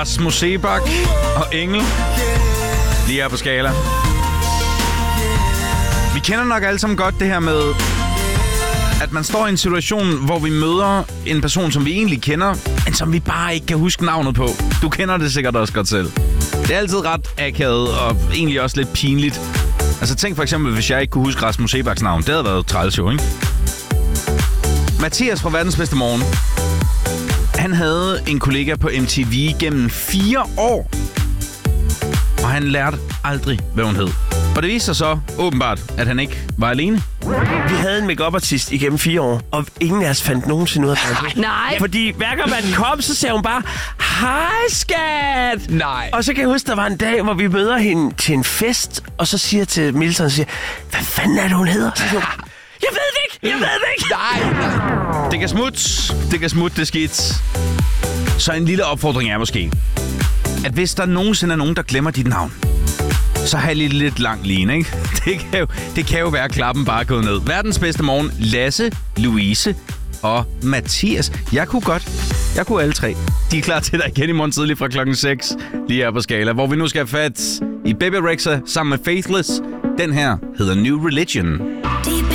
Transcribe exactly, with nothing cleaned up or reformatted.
Rasmus Seebach og Engel. Lige her på Skala. Vi kender nok alle sammen godt det her med, at man står i en situation, hvor vi møder en person, som vi egentlig kender, men som vi bare ikke kan huske navnet på. Du kender det sikkert også godt selv. Det er altid ret akavet og egentlig også lidt pinligt. Altså tænk for eksempel, hvis jeg ikke kunne huske Rasmus Sebachs navn. Det havde været træls jo, ikke? Mathias fra Verdens Bedste Morgen. Han havde en kollega på M T V gennem fire år. Og han lærte aldrig, hvad hun hed. Og det viste sig så åbenbart, at han ikke var alene. Vi havde en make-up-artist igennem fire år, og ingen af os fandt nogensinde ud af det. Nej. Fordi hver gang man kom, så sagde hun bare, hej skat! Nej. Og så kan jeg huske, der var en dag, hvor vi møder hende til en fest, og så siger jeg til Milton, siger, hvad fanden er det, hun hedder? Så siger hun, jeg ved det ikke! Jeg ved det ikke! Nej. Det kan smutte. Det kan smutte, det skidt. Så en lille opfordring er måske, at hvis der nogensinde er nogen, der glemmer dit navn, så har jeg lidt, lidt lang line, ikke? Det kan, jo, det kan jo være, at klappen bare er gået ned. Verdens Bedste Morgen. Lasse, Louise og Mathias. Jeg kunne godt. Jeg kunne alle tre. De er klar til dig igen i morgen tidlig fra klokken seks. Lige her på Skala, hvor vi nu skal have fat i Baby Rexha sammen med Faithless. Den her hedder New Religion.